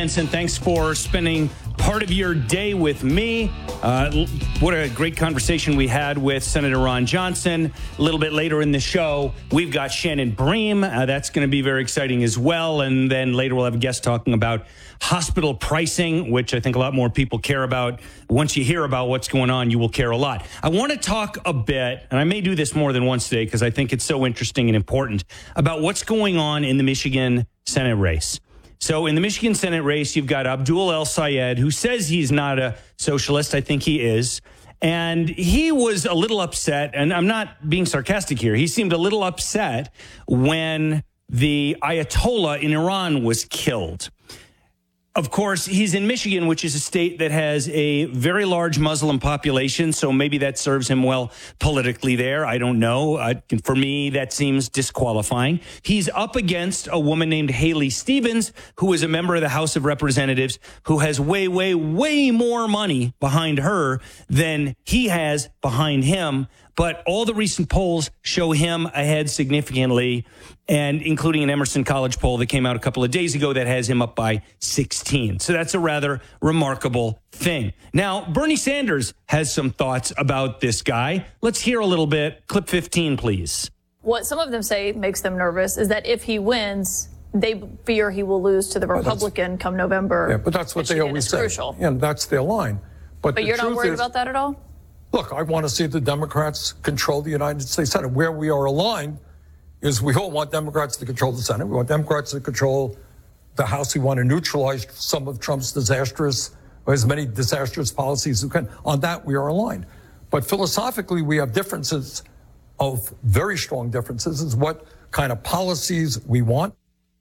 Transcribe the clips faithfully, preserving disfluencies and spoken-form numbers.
Benson, thanks for spending part of your day with me. Uh, what a great conversation we had with Senator Ron Johnson. A little bit later in the show, we've got Shannon Bream. Uh, that's going to be very exciting as well. And then later we'll have a guest talking about hospital pricing, which I think a lot more people care about. Once you hear about what's going on, you will care a lot. I want to talk a bit, and I may do this more than once today because I think it's so interesting and important, about what's going on in the Michigan Senate race. So in the Michigan Senate race, you've got Abdul El-Sayed, who says he's not a socialist. I think he is. And he was a little upset, and I'm not being sarcastic here. He seemed a little upset when the Ayatollah in Iran was killed. Of course, he's in Michigan, which is a state that has a very large Muslim population, so maybe that serves him well politically there. I don't know. Uh, for me, that seems disqualifying. He's up against a woman named Haley Stevens, who is a member of the House of Representatives, who has way, way, way more money behind her than he has behind him. But all the recent polls show him ahead significantly, and including an Emerson College poll that came out a couple of days ago that has him up by sixteen. So that's a rather remarkable thing. Now, Bernie Sanders has some thoughts about this guy. Let's hear a little bit. Clip fifteen, please. What some of them say makes them nervous is that if he wins, they fear he will lose to the Republican well, come November. Yeah, but that's what Michigan they always say. Crucial. And that's their line. But, but you're not worried is, about that at all? Look, I want to see the Democrats control the United States Senate. Where we are aligned is we all want Democrats to control the Senate. We want Democrats to control the House. We want to neutralize some of Trump's disastrous, or as many disastrous policies as we can. On that, we are aligned. But philosophically, we have differences of very strong differences is what kind of policies we want.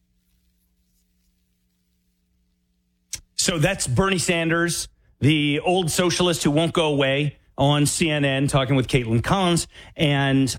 So that's Bernie Sanders, the old socialist who won't go away, on C N N talking with Caitlin Collins. And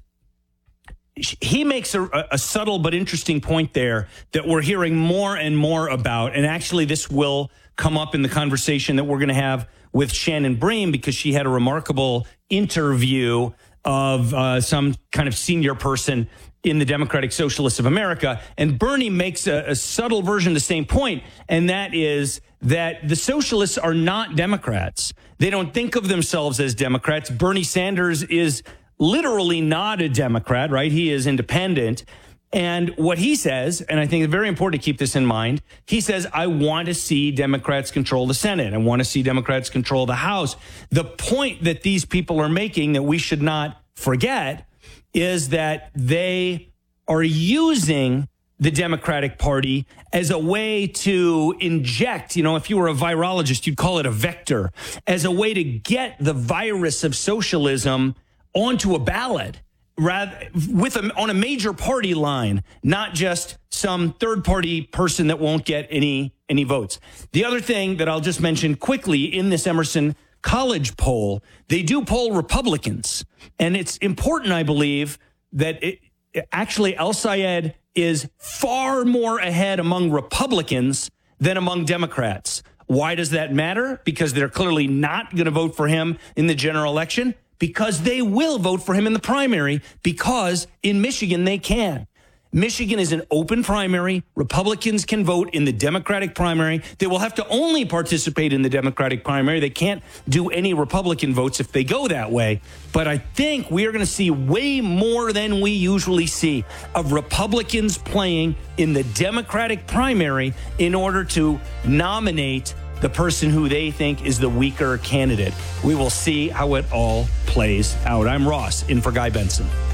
he makes a, a subtle but interesting point there that we're hearing more and more about. And actually, this will come up in the conversation that we're going to have with Shannon Bream, because she had a remarkable interview of uh, some kind of senior person in the Democratic Socialists of America. And Bernie makes a, a subtle version of the same point, and that is that the socialists are not Democrats. They don't think of themselves as Democrats. Bernie Sanders is literally not a Democrat, right? He is independent. And what he says, and I think it's very important to keep this in mind, he says, I want to see Democrats control the Senate. I want to see Democrats control the House. The point that these people are making that we should not forget is that they are using the Democratic Party as a way to inject, you know, if you were a virologist, you'd call it a vector, as a way to get the virus of socialism onto a ballot, rather with a, on a major party line, not just some third party person that won't get any any votes. The other thing that I'll just mention quickly, in this Emerson College poll, they do poll Republicans, and it's important, I believe, that it, actually El-Sayed is far more ahead among Republicans than among Democrats. Why does that matter? Because they're clearly not going to vote for him in the general election, because they will vote for him in the primary, because in Michigan they can. Michigan is an open primary. Republicans can vote in the Democratic primary. They will have to only participate in the Democratic primary. They can't do any Republican votes if they go that way. But I think we are going to see way more than we usually see of Republicans playing in the Democratic primary in order to nominate the person who they think is the weaker candidate. We will see how it all plays out. I'm Ross, in for Guy Benson.